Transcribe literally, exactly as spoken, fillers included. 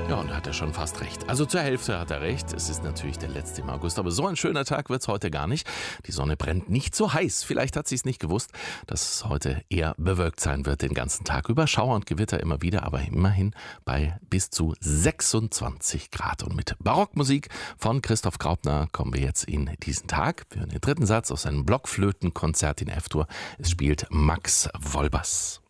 Ja, und da hat er schon fast recht. Also zur Hälfte hat er recht. Es ist natürlich der letzte im August, aber so ein schöner Tag wird's heute gar nicht. Die Sonne brennt nicht so heiß. Vielleicht hat sie es nicht gewusst, dass es heute eher bewölkt sein wird den ganzen Tag über. Schauer und Gewitter immer wieder, aber immerhin bei bis zu sechsundzwanzig Grad. Und mit Barockmusik von Christoph Graupner kommen wir jetzt in diesen Tag. Für den dritten Satz aus seinem Blockflötenkonzert in F-Dur. Es spielt Max Wolbers.